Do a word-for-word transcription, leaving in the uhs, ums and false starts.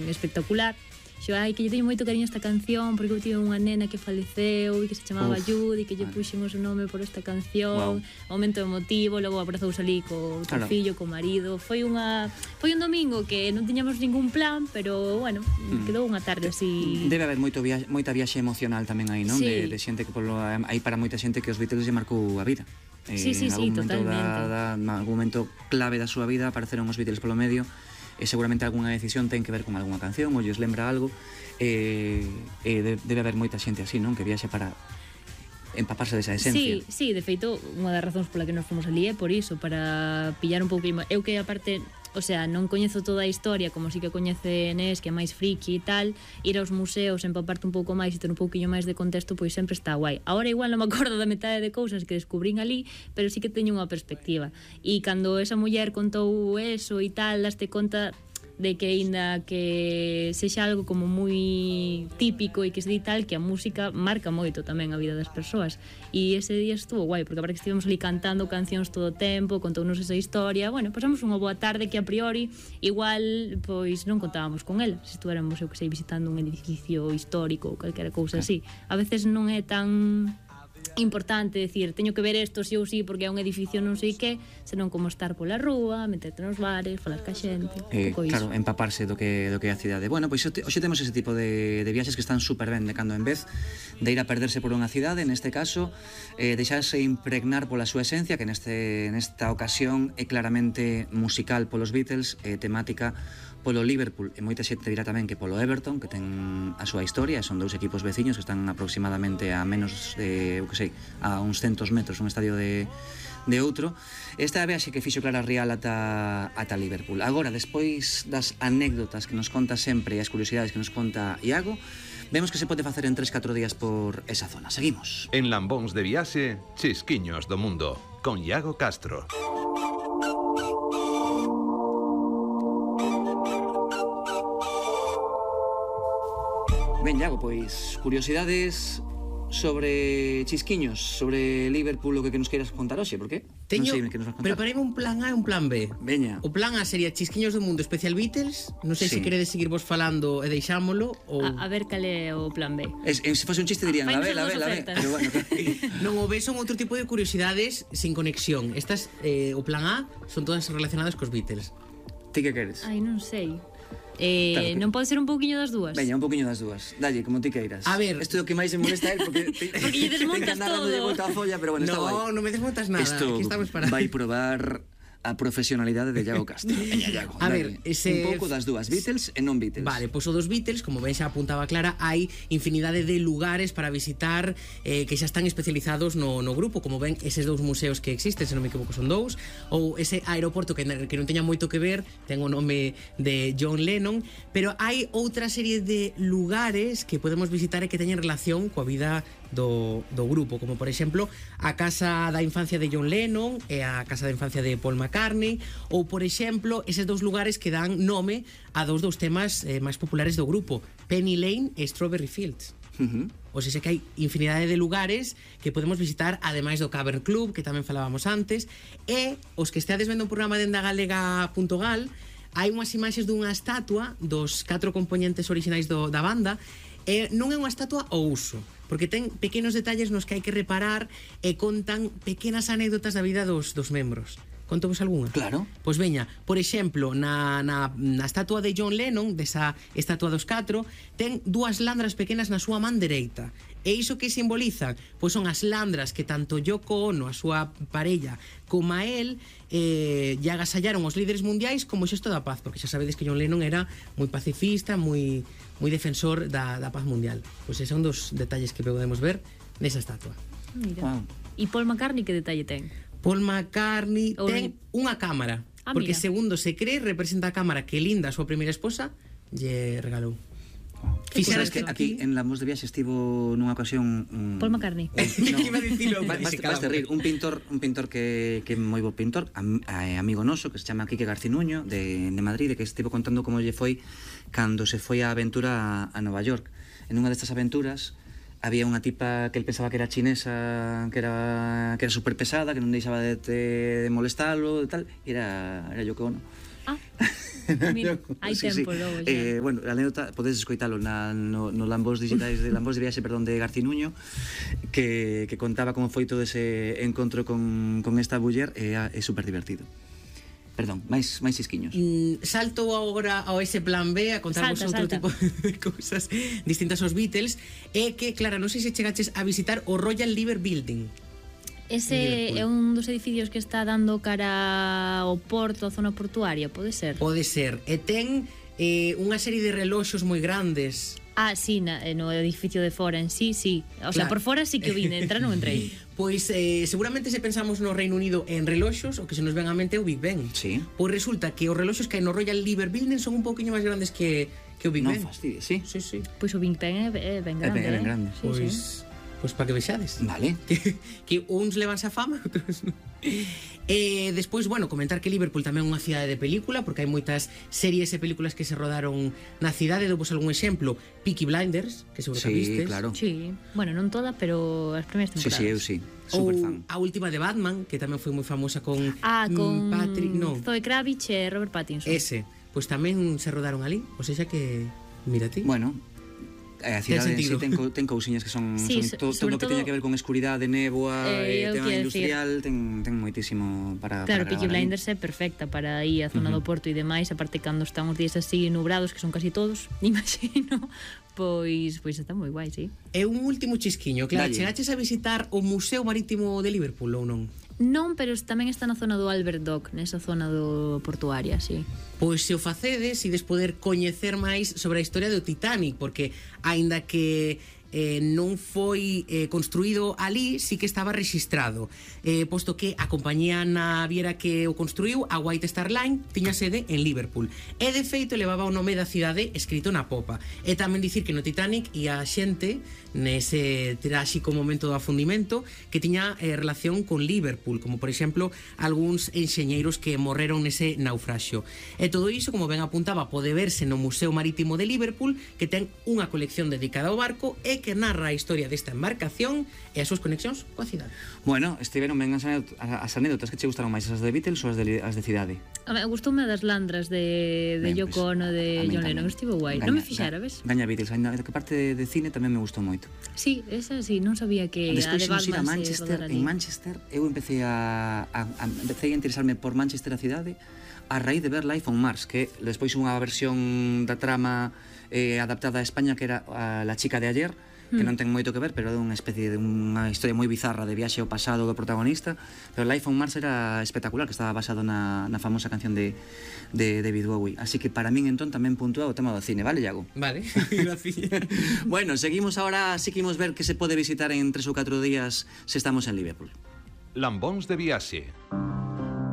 espectacular. Xo, ai, que lle teño moito cariño esta canción porque eu tive unha nena que faleceu e que se chamaba Judy, que lle puxen o seu nome por esta canción. Wow. Momento emotivo, logo abrazouse ali co claro. fillo, co marido. Foi unha foi un domingo que non tiñamos ningún plan, pero bueno, mm. quedou unha tarde así. Debe haber moito via moita viaxe emocional tamén aí, non? Sí. De, de xente que polo hai para moita xente que os Beatles lle marcou a vida. Eh, sí, sí, sí, totalmente. Da, da, en algún momento clave da súa vida apareceron os Beatles polo medio. E seguramente algunha decisión ten que ver con algunha canción ou lles lembra algo, e, e debe haber moita xente así, non? Que viaxe para empaparse desa esencia. Sí, sí, de feito, unha das razóns pola que nos fomos ali é por iso, para pillar un pouco. Eu que aparte, o sea, non coñezo toda a historia como si que coñece Nes, que é máis friki e tal, ir aos museos, empaparte un pouco máis e ter un pouquiño máis de contexto, pois sempre está guai. Agora igual non me acordo da metade de cousas que descubrín ali, pero sí que teño unha perspectiva. E cando esa muller contou eso e tal, daste conta de que aínda que sexa algo como moi típico e que se di tal, que a música marca moito tamén a vida das persoas. E ese día estuvo guai, porque aparte que estivemos ali cantando cancións todo o tempo, contounos esa historia, bueno, pasamos unha boa tarde que a priori igual pois non contábamos con ela, se estuéramos, eu que sei, visitando un edificio histórico ou calquera cousa así. A veces non é tan importante decir, teño que ver isto si ou si porque é un edificio non sei que, senón como estar pola rúa, meterte nos bares, falar ca xente, eh, claro, empaparse do que, do que é a cidade. Bueno, pois hoxe temos ese tipo de, de viaxes que están super ben de cando en vez de ir a perderse por unha cidade, neste caso eh, deixarse impregnar pola súa esencia, que neste, nesta ocasión é claramente musical polos Beatles, eh, temática polo Liverpool, e moita xente dirá tamén que polo Everton, que ten a súa historia, son dous equipos veciños que están aproximadamente a menos de, eu que sei, a uns centos metros un estadio de, de outro. Esta é a viaxe que fixo Clara Rial ata, ata Liverpool. Agora, despois das anécdotas que nos conta sempre e as curiosidades que nos conta Iago, vemos que se pode facer en tres catro días por esa zona. Seguimos. En Lambóns de Viaxe, Chisquiños do Mundo, con Iago Castro. Ben, Iago, pois, curiosidades sobre Chisquiños, sobre Liverpool, o que, que nos queiras contar hoxe, por qué? Teño, non sei que nos vas contar. Preparei un plan A e un plan B. Veña. O plan A sería Chisquiños do Mundo especial Beatles. Non sei sí. se queredes seguir vos falando e deixámolo ou... A, a ver cal é o plan B. Es, se fose un chiste dirían, la B, la B, la B. Pero bueno, non, o B son outro tipo de curiosidades sin conexión. Estas, eh, o plan A, son todas relacionadas cos Beatles. Ti que queres? Ai, non sei. Eh, claro que... Non pode ser un pouquiño das dúas? Veña, un pouquiño das dúas. Dalle, como ti queiras. A ver, isto é o que máis me molesta a él porque porque lle desmontas todo. De volta a folla, pero bueno, no, está guai. No, non me desmontas nada. Isto aquí estamos para... vai probar a profesionalidade de Iago Castro. Veña, Iago, a ver, ese... un pouco das dúas, Beatles e non Beatles. Vale, pois o dos Beatles, como ben xa apuntaba Clara, hai infinidade de lugares para visitar eh, que xa están especializados no, no grupo, como ven eses dous museos que existen, se non me equivoco son dous, ou ese aeroporto que, que non teña moito que ver, ten o nome de John Lennon, pero hai outra serie de lugares que podemos visitar e que teñen relación coa vida do, do grupo, como por exemplo a casa da infancia de John Lennon e a casa da infancia de Paul McCartney, ou por exemplo eses dous lugares que dan nome a dous dos temas eh, máis populares do grupo, Penny Lane e Strawberry Fields. Uh-huh. O sea, que hai infinidade de lugares que podemos visitar, ademais do Cavern Club, que tamén falábamos antes, e os que esteades vendo o programa de endagalega punto gal, hai unhas imaxes dunha estatua dos catro componentes orixinais do, da banda, e non é unha estatua ao uso, porque ten pequenos detalles nos que hai que reparar e contan pequenas anécdotas da vida dos, dos membros. Conto vos algunha? Claro. Pois veña, por exemplo, na, na, na estatua de John Lennon, desa estatua dos catro, ten dúas landras pequenas na súa man dereita. E iso que simbolizan? Pois son as landras que tanto Yoko Ono, a súa parella, como a él, eh, lle agasallaron os líderes mundiais como xesto da paz, porque xa sabedes que John Lennon era moi pacifista, moi, moi defensor da, da paz mundial. Pois esos son dos detalles que podemos ver nesa estatua. Mira. Wow. E Paul McCartney que detalle ten? Paul McCartney o ten un... unha cámara, ah, porque mira. segundo se cree representa a cámara que Linda, a súa primeira esposa, lle regalou. Fixeras que aquí en Lambóns de Viaxe estivo nunha ocasión un, Paul McCartney. Un, no, iba a dicilo, vas, vas rir, un pintor, un pintor que que moi bo pintor, am, a, amigo noso que se chama Quique Garcinuño de de Madrid, que estivo contando como lle foi cando se foi a aventura a, a Nova York. En unha destas aventuras había unha tipa que el pensaba que era chinesa, que era que era super pesada, que non deixaba de, de, de molestalo e tal, e era era Yoko Ono. Ah. Mira, hai tempo logo xa. Eh, bueno, a anécdota podedes escoitalo na, no, no Lambos digitais de Lambos de viaxe, perdón, de Garcinuño, que, que contaba como foi todo ese encontro con, con esta muller, e é, é super divertido. Perdón, máis máis isquiños. Mm, salto agora ao ese plan B a contarvos Salta, outro salta. tipo de cousas distintas aos Beatles. É que, Clara, non sei se chegaches a visitar o Royal Liver Building. Ese é un dos edificios que está dando cara ao porto, a zona portuaria, pode ser? Pode ser. E ten eh, unha serie de reloxos moi grandes. Ah, sí, na, no edificio de fora en sí, sí. O sea, Claro. por fora sí que o vine, entrar non entrei. Pois eh, seguramente se pensamos no Reino Unido en reloxos, o que se nos ven á mente é o Big Ben. Sí. Pois resulta que os reloxos que hai no Royal Liver Building son un pouquiño máis grandes que, que o Big Non Ben. fastidies, sí. Sí, sí. Pois o Big Ben é, é ben É grande, ben- é ben eh? grande. Sí, Pois, sí. pois para que vexades. Vale. Que, que uns levanse a fama, outros non. E despois, bueno, comentar que Liverpool tamén é unha cidade de película, porque hai moitas series e películas que se rodaron na cidade. Dou-vos algún exemplo: Peaky Blinders, que seguro que Sí, vistes. claro. Sí, bueno, non toda, pero as primeiras Sí, temporadas. sí, eu sí. Ou Super fan. a última de Batman, que tamén foi moi famosa con Ah, con mm, Patrick, non, Zoe Kravitz e Robert Pattinson. ese, pois tamén se rodaron ali, ou seja que mira ti. Bueno, eh, a cidade en sí sentido. ten, co, ten cousiñas que son, Sí, son so- to, todo sobre o que teña todo- que ver con escuridade, néboa, Eh, eh, eu tema quero industrial, ten, ten moitísimo para, Claro, para Peaky gravar ali. Blinders é perfecta para ir a zona do porto e demais, aparte cando están os días así nubrados, que son casi todos, imagino, pois pois está moi guai, sí. E un último chisquiño, claro, Dalle. chegaches a visitar o Museo Marítimo de Liverpool ou non? Non, pero tamén está na zona do Albert Dock, nesa zona do portuaria, sí. Pois se o facedes, ides poder coñecer máis sobre a historia do Titanic, porque aínda que eh, non foi eh, construído ali, sí que estaba registrado, eh, posto que a compañía naviera que o construiu, a White Star Line, tiña sede en Liverpool, e de feito levaba o nome da cidade escrito na popa. E tamén dicir que no Titanic ia xente nese tráxico momento do afundimento que tiña eh, relación con Liverpool, como por exemplo algúns enxeñeiros que morreron nese naufraxio. E todo iso, como ben apuntaba, pode verse no Museo Marítimo de Liverpool, que ten unha colección dedicada ao barco e que narra a historia desta embarcación e as súas conexións coa cidade. Bueno, estiveron ben as anécdotas, as anécdotas que che gustaron máis, as de Beatles ou as de, as de cidade? A me gustoume das landras de, de Ben, Yoko pois, Ono, a de min John tamén. Lennon, estivo guai. Gaña- Non me fixara, ga- ves? Gaña Beatles, ainda que parte de, de cine tamén me gustou moito. Sí, esa sí, non sabía que Despois a de ximos ir a Batman se Manchester, rodara en ali. Manchester eu empecé a, a, a empecé a interesarme por Manchester a cidade a raíz de ver Life on Mars, que despois unha versión da trama eh, adaptada a España que era a La chica de ayer, que non ten moito que ver, pero é unha especie de unha historia moi bizarra de viaxe ao pasado do protagonista. Pero Life on Mars era espectacular, que estaba basado na, na famosa canción de, de David Bowie. Así que para min entón tamén puntúa o tema do cine, vale, Iago? Vale, gracias. Bueno, seguimos ahora, sí que imos ver que se pode visitar en tres ou catro días se estamos en Liverpool. Lambóns de viaxe.